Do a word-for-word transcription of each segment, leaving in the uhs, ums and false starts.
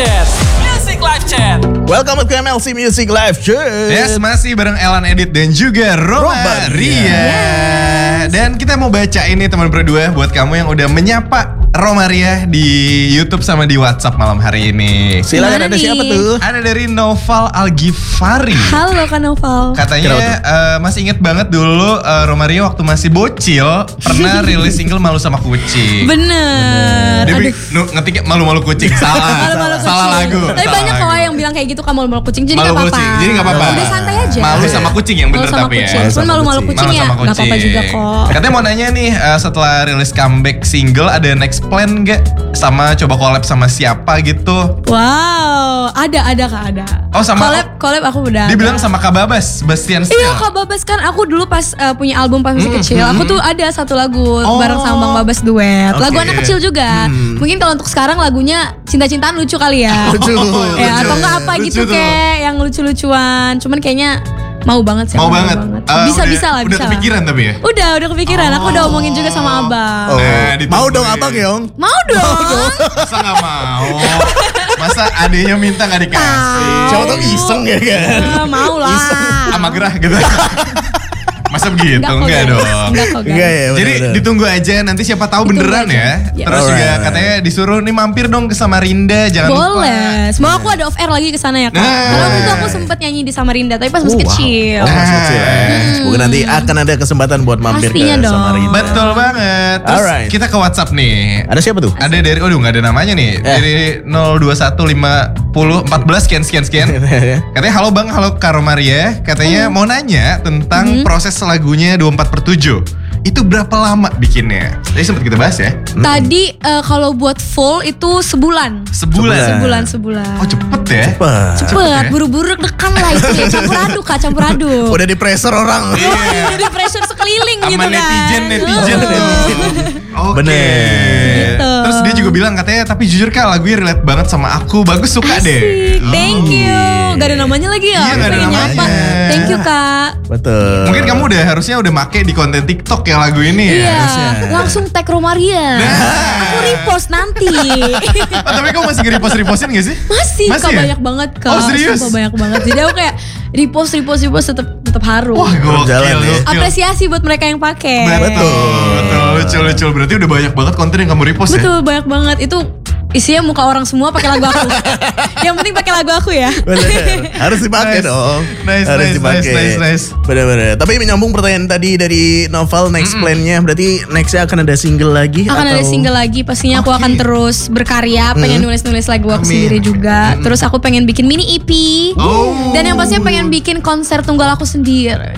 Chat. Music Live Chat. Welcome to M L C Music Live Chat. Yes, masih bareng Elan Edit dan juga Roma, Roma Ria. Yes. Dan kita mau baca ini teman berdua buat kamu yang udah menyapa Roma Ria di YouTube sama di WhatsApp malam hari ini. Silakan, ada Gimana siapa nih? tuh? Ada dari Noval Algifari. Halo Kak Noval. Katanya uh, masih inget banget dulu uh, Roma Ria waktu masih bocil pernah rilis single Malu Sama Kucing. Bener. Dia Aduh. bi- nu- ngetiknya malu-malu kucing. Salah. Malu-malu Salah kucing. lagu. Tapi Salah banyak lagu. kok yang bilang kayak gitu kan malu-malu kucing. Jadi Malu gak apa-apa. kucing. Jadi gak apa-apa. Udah santai aja. Malu sama kucing yang bener Malu sama tapi kucing. ya. Cuman malu-malu kucing. kucing Malu ya sama gak apa-apa kucing. juga kok. Katanya mau nanya nih, uh, setelah rilis comeback single ada next plan gak? Sama coba collab sama siapa gitu? Wow. Ada, ada Kak, ada. Oh, sama- Collab, collab aku udah Dia ada. bilang sama Kak Babas, Bastian Steel. Iya Kak Babas kan aku dulu pas uh, punya album pas masih Hmm, kecil. hmm, Aku tuh ada satu lagu Oh. bareng sama Bang Babas duet. Lagu Oke. anak kecil juga. Hmm. Mungkin kalau untuk sekarang lagunya cinta-cintaan lucu kali ya. Lucu. Ya, Lucu. atau enggak apa Lucu gitu tuh. kayak yang lucu-lucuan. Cuman kayaknya mau banget sih. Mau aku banget. Uh, Bisa udah- bisa lah. Udah bisa lah. kepikiran tapi ya? Udah, udah kepikiran. Aku udah omongin juga sama abang. Oh, Nah, ditungguin. mau dong abang Yong? Mau dong. Masa gak mau? Masa adenya minta gak dikasih? Siapa tau iseng ya kan? Eh, mau lah. Sama gerah gitu. Masa begitu? Enggak kok, Enggak guys. dong. Enggak kok, guys. Enggak ya, Jadi bener-bener. ditunggu aja, nanti siapa tahu Ditunggu beneran aja. ya. Ya. Terus juga Alright. katanya disuruh nih mampir dong ke Samarinda, jangan lupa. Boleh. Semoga aku ada off air lagi ke sana ya Kak. Nah. Karena waktu itu aku sempet nyanyi di Samarinda tapi pas masih Oh, wow. kecil. Oh, masih kecil ya. Hmm. Semoga nanti akan ada kesempatan buat mampir Pastinya ke dong. Samarinda. Betul banget. Terus Alright. kita ke WhatsApp nih. Ada siapa tuh? Ada dari, aduh nggak ada namanya nih. Eh. Dari nol dua satu lima nol empat belas sekian sekian sekian. Katanya halo bang, halo Kak Romaria. Katanya mau nanya tentang proses lagunya dua puluh empat per tujuh. Itu berapa lama bikinnya? Tadi sempat kita bahas ya. Tadi eh, kalau buat full itu sebulan. Sebulan. Sebulan sebulan. Oh cepet ya? Wah. Cepet, ya? buru-buru dekan lah itu ya. Campur aduk Kak, campur aduk. Udah di pressure orang. Iya. Jadi pressure sekeliling Sama gitu kan. netizen netizen Oh. tuh. Oke. Bener. Gitu. Terus dia juga bilang katanya tapi jujur Kak lagunya relate banget sama aku. Bagus, suka deh. Asik, thank you. Gak ada namanya lagi ya. Iya, Aku gak ada pengen namanya. nyapa. Thank you Kak. Betul. Mungkin kamu udah harusnya udah make di konten TikTok ya lagu ini ya. Iya, harusnya. langsung tag Romaria. Nah. Aku repost nanti. Oh, tapi kamu masih nge-repost-repostin gak sih? Masih, Masih Kak, ya? banyak banget Kak. Oh, serius? Sumpah banyak banget. Jadi aku kayak repost, repost, repost tetap tetap harus. Wah, gokil, Jalan ya. gokil. Apresiasi buat mereka yang pakai. Betul, betul, lucu, lucu. Berarti udah banyak banget konten yang kamu repost ya? Betul, banyak banget. Itu isinya muka orang semua pakai lagu aku. Yang penting pakai lagu aku ya. Bener. Harus dipakai Nice. dong. Nice, Harus nice, dipakai. nice, nice, nice. Bener-bener. Tapi menyambung pertanyaan tadi dari Novel next plan-nya, berarti nextnya akan ada single lagi? Akan atau? ada single lagi, pastinya aku Oke. akan terus berkarya, pengen nulis-nulis lagu aku Amin. sendiri juga. Terus aku pengen bikin mini E P. Oh. Dan yang pastinya pengen bikin konser tunggal aku sendiri.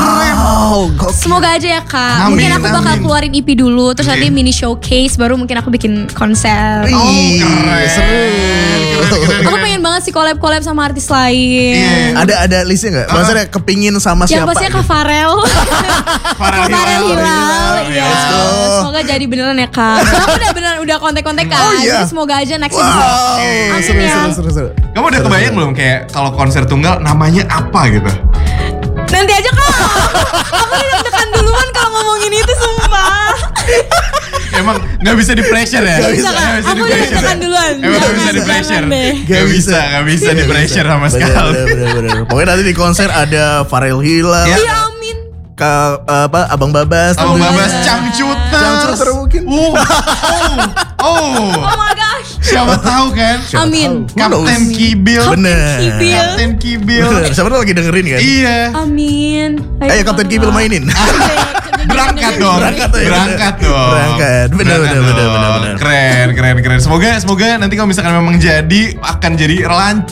Wow. gokil. Semoga aja ya Kak. Amin, Mungkin aku bakal amin. keluarin E P dulu, terus Oke. nanti mini showcase, baru mungkin aku bikin konser. Ih, Oh, keren. seru. Keren, keren, Aku keren. pengen banget sih collab-collab sama artis lain. Iya. Ada ada listnya nggak? Maksudnya kepingin sama Yang siapa? pastinya Kak gitu? Farel. Farel Kak Farel Hilal. Hilal. Iya. Let's go. Semoga jadi beneran ya Kak. Soalnya aku udah beneran udah kontek-kontekan. Oh, iya. Jadi semoga aja next bisa. Wow. Amin Seru, ya. seru, seru, seru. Kamu udah kebayang belum kayak kalau konser tunggal namanya apa gitu? Nanti aja Kak. Aku udah tekan duluan kalau ngomongin itu sumpah. Emang nggak bisa di pressure ya? Nggak Bisa Kak. Aku udah di-pressure. tekan duluan. Emang nggak Jangan, bisa di jangan pressure. deh. Gak bisa, gak bisa di pressure sama Bener, sekali. bener, bener, bener. Pokoknya nanti di konser ada Farel Hilal, Ya. Iya amin. Ka, apa Abang Babas, Abang tentunya. Babas Cangcuter. Cangcuter mungkin. Oh, oh, oh. Oh my gosh. Siapa tahu kan? Siapa Amin. tahu. Who Kapten knows? Kibil. Bener. Kibil. Kapten Kibil. Bener. Siapa tahu lagi dengerin kan? Iya. Amin. Ayo Kapten Kibil mainin. Berangkat dong. Berangkat tuh ya. Berangkat dong. Berangkat. Bener, Berangkat bener, bener, dong. bener, bener. Keren, keren, keren. Semoga, semoga nanti kalau misalkan memang jadi akan jadi lan-